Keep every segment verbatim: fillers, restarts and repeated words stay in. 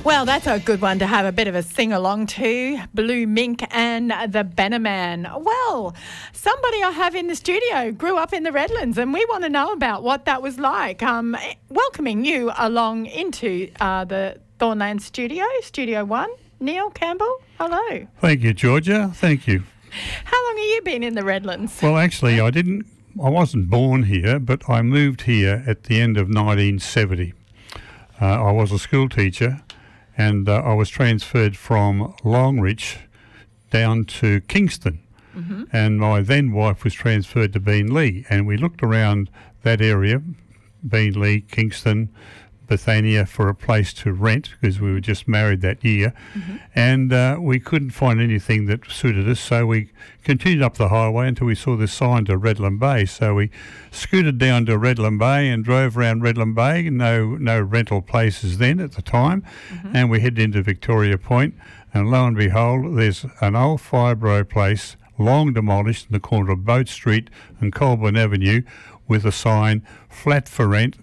Well, that's a good one to have a bit of a sing-along to, Blue Mink and the Bannerman. Well, somebody I have in the studio grew up in the Redlands and we want to know about what that was like. Um, welcoming you along into uh, the Thornland studio, Studio One. Neil Campbell, hello. Thank you, Georgia. Thank you. How long have you been in the Redlands? Well, actually, I didn't, I wasn't born here, but I moved here at the end of nineteen seventy. Uh, I was a school teacher and uh, I was transferred from Longreach down to Kingston. Mm-hmm. And my then wife was transferred to Beenleigh, and we looked around that area, Beenleigh, Kingston, Bethania, for a place to rent because we were just married that year. Mm-hmm. And uh, we couldn't find anything that suited us, so we continued up the highway until we saw this sign to Redland Bay. So we scooted down to Redland Bay and drove around Redland Bay. No no rental places then at the time. Mm-hmm. And we headed into Victoria Point, and lo and behold, there's an old fibro place long demolished in the corner of Boat Street and Colburn Avenue with a sign, flat for rent,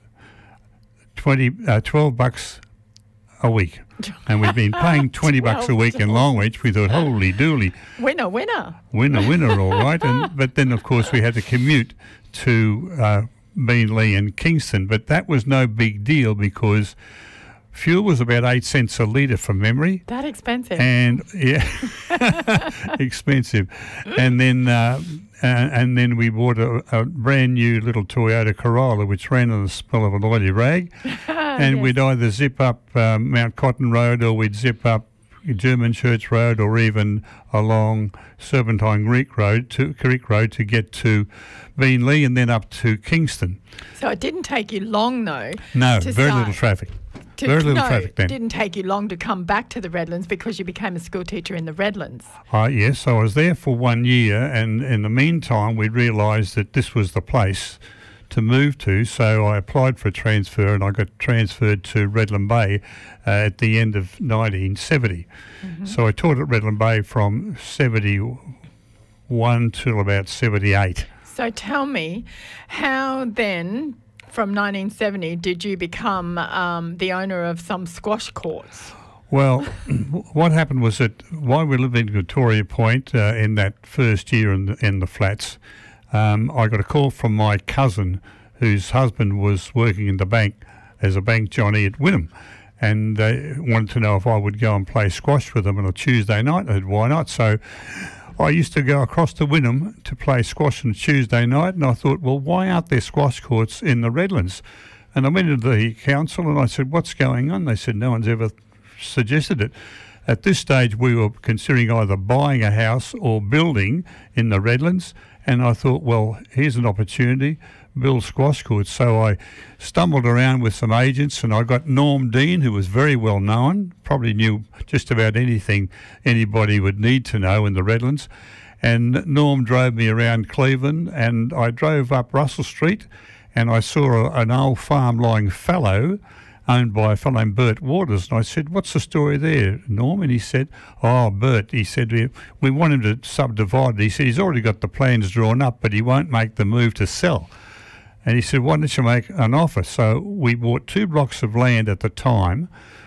twenty, uh, twelve bucks a week. And we've been paying twenty bucks a week in Longreach. We thought, holy dooly. Winner, winner. Winner, winner, all right. And But then, of course, we had to commute to uh, Beenleigh and Kingston. But that was no big deal because fuel was about eight cents a litre from memory. That expensive. And, yeah, expensive. And then... Uh, Uh, and then we bought a, a brand new little Toyota Corolla, which ran on the smell of an oily rag. And yes. We'd either zip up um, Mount Cotton Road, or we'd zip up German Church Road, or even along Serpentine Creek Road to Creek Road to get to Beenleigh and then up to Kingston. So it didn't take you long, though. No, to very start. little traffic. To, Very little no, traffic then. It didn't take you long to come back to the Redlands because you became a school teacher in the Redlands. Uh, yes, I was there for one year, and in the meantime we realised that this was the place to move to, so I applied for a transfer and I got transferred to Redland Bay uh, at the end of nineteen seventy. Mm-hmm. So I taught at Redland Bay from seventy-one till about seventy-eight. So tell me, how then... from nineteen seventy, did you become um, the owner of some squash courts? Well, what happened was that while we lived in Victoria Point uh, in that first year in the, in the flats, um, I got a call from my cousin whose husband was working in the bank as a bank Johnny at Wynnum, and they wanted to know if I would go and play squash with them on a Tuesday night. I said, why not? So I used to go across to Wynnum to play squash on Tuesday night, and I thought, well, why aren't there squash courts in the Redlands? And I went into the council and I said, what's going on? They said, no one's ever suggested it. At this stage, we were considering either buying a house or building in the Redlands, and I thought, well, here's an opportunity, build squash courts. So I stumbled around with some agents, and I got Norm Dean, who was very well known, probably knew just about anything anybody would need to know in the Redlands. And Norm drove me around Cleveland, and I drove up Russell Street, and I saw a, an old farm lying fallow, owned by a fellow named Bert Waters. And I said, what's the story there, Norm? And he said, oh, Bert, he said, we, we want him to subdivide it. He said, he's already got the plans drawn up, but he won't make the move to sell. And he said, why don't you make an offer? So we bought two blocks of land at the time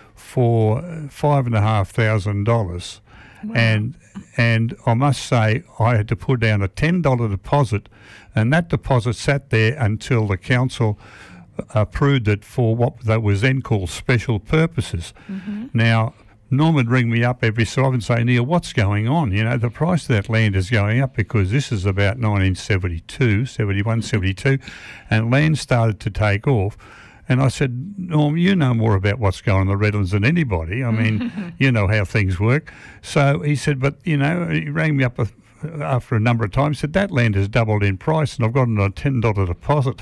for five and a half thousand dollars. Wow. And and I must say, I had to put down a ten dollar deposit, and that deposit sat there until the council approved it for what that was then called special purposes. Mm-hmm. Now, Norm would ring me up every so often and say, Neil, what's going on? You know, the price of that land is going up because this is about nineteen seventy-two, seventy-one, seventy-two, and land started to take off. And I said, Norm, you know more about what's going on in the Redlands than anybody. I mean, you know how things work. So he said, but, you know, he rang me up a, after a number of times, said, that land has doubled in price and I've got a ten dollar deposit.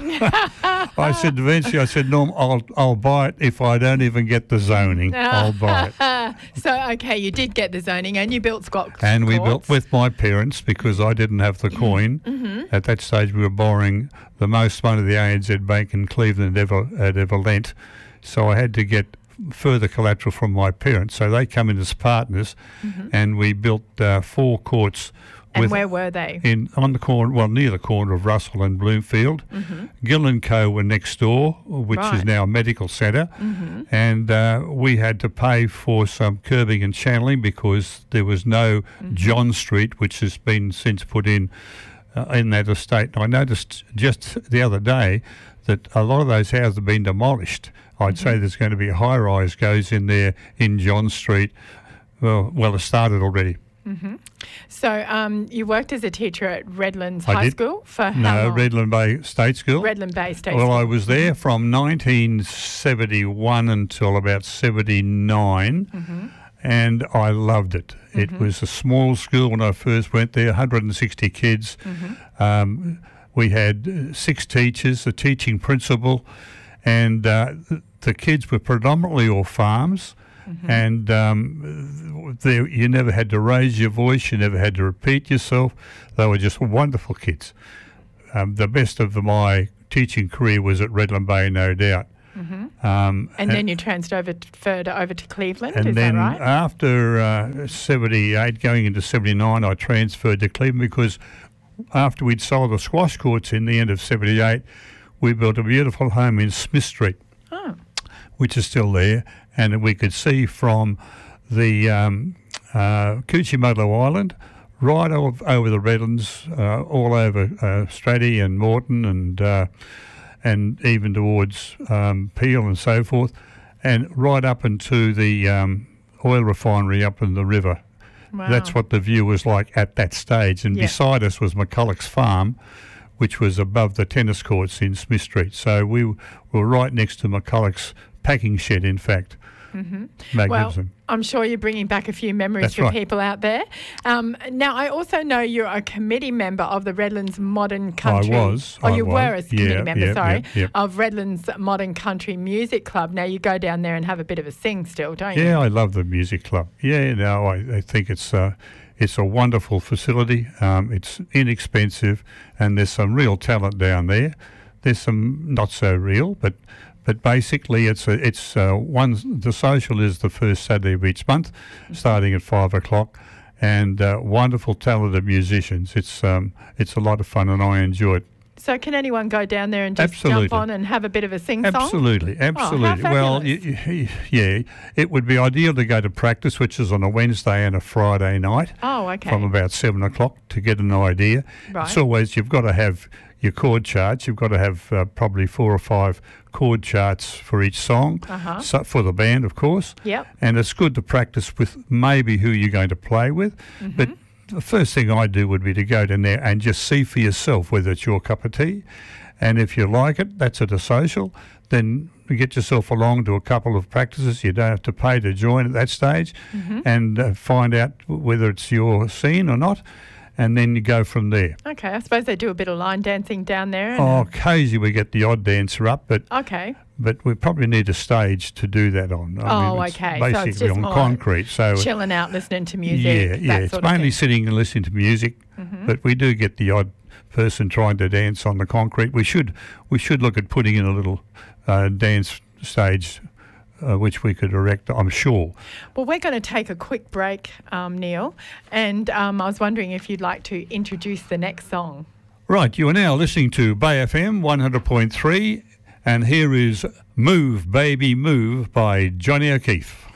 I said, eventually, I said, Norm, I'll I'll buy it if I don't even get the zoning. I'll buy it. So, okay, you did get the zoning and you built squash courts. And we built with my parents because I didn't have the coin. Mm-hmm. At that stage, we were borrowing the most money the A N Z Bank in Cleveland had ever, had ever lent. So I had to get further collateral from my parents. So they come in as partners, mm-hmm. and we built uh, four courts, And with- where were they? in on the corner, well, near the corner of Russell and Bloomfield. Mm-hmm. Gill and Co were next door, which is Right. now a medical centre, Mm-hmm. and uh, we had to pay for some curbing and channeling because there was no Mm-hmm. John Street, which has been since put in uh, in that estate. And I noticed just the other day that a lot of those houses have been demolished. I'd Mm-hmm. say there's going to be a high-rise goes in there in John Street. Well, well, it started already. Mm-hmm. So um, you worked as a teacher at Redlands I High did. School for how No, long? Redland Bay State School. Redland Bay State Well, School. I was there from nineteen seventy-one until about seventy-nine, Mm-hmm. and I loved it. It Mhm. was a small school when I first went there, one hundred sixty kids. Mm-hmm. Um, we had uh, six teachers, a teaching principal, and uh, th- the kids were predominantly all farms. Mm-hmm. And um, there, you never had to raise your voice, you never had to repeat yourself. They were just wonderful kids. Um, the best of my teaching career was at Redland Bay, no doubt. Mm-hmm. Um, And then you transferred over to Cleveland, and is then that right? after uh, seventy-eight, going into seventy-nine, I transferred to Cleveland because after we'd sold the squash courts in the end of seventy-eight, we built a beautiful home in Smith Street, Oh. which is still there, and we could see from the um, uh, Coochie-Mudlo Island right over, over the Redlands, uh, all over uh, Stratty and Moreton and uh, and even towards um, Peel and so forth, and right up into the um, oil refinery up in the river. Wow. That's what the view was like at that stage. And Yeah. beside us was McCulloch's farm, which was above the tennis courts in Smith Street. So we w- were right next to McCulloch's packing shed, in fact. Mm-hmm. Magnificent. Well, I'm sure you're bringing back a few memories That's for right. people out there. Um, now, I also know you're a committee member of the Redlands Modern Country. I was. Oh, I you was. were a committee Yeah, member, yeah, sorry, yeah, yeah. of Redlands Modern Country Music Club. Now, you go down there and have a bit of a sing still, don't you? Yeah, I love the music club. Yeah, no, I, I think it's uh, it's a wonderful facility. Um, it's inexpensive, and there's some real talent down there. There's some not so real, but but basically it's a, it's uh, one. The social is the first Saturday of each month, starting at five o'clock, and uh, wonderful talented musicians. It's um, it's a lot of fun, and I enjoy it. So can anyone go down there and just Absolutely. jump on and have a bit of a sing-song? Absolutely, absolutely. well, y- fabulous. y- yeah, it would be ideal to go to practice, which is on a Wednesday and a Friday night. Oh, okay. From about seven o'clock to get an idea. Right. It's always, you've got to have your chord charts. You've got to have uh, probably four or five chord charts for each song, Uh-huh. so, for the band, of course. Yep. And it's good to practice with maybe who you're going to play with. Mm-hmm. But the first thing I do would be to go down there and just see for yourself whether it's your cup of tea. And if you like it, that's at a social, then you get yourself along to a couple of practices. You don't have to pay to join at that stage, Mm-hmm. and uh, find out whether it's your scene or not, and then you go from there. Okay, I suppose they do a bit of line dancing down there. And, Oh, occasionally we get the odd dancer up, but okay. but we probably need a stage to do that on. I Oh, mean, it's okay. So it's basically just on more concrete. So Chilling out, listening to music. yeah, that yeah. It's sort of mainly thing. sitting and listening to music, Mhm. but we do get the odd person trying to dance on the concrete. We should we should look at putting in a little uh, dance stage, uh, which we could erect, I'm sure. Well, we're going to take a quick break, um, Neil, and um, I was wondering if you'd like to introduce the next song. Right, you are now listening to Bay F M one hundred point three, and here is Move Baby Move by Johnny O'Keefe.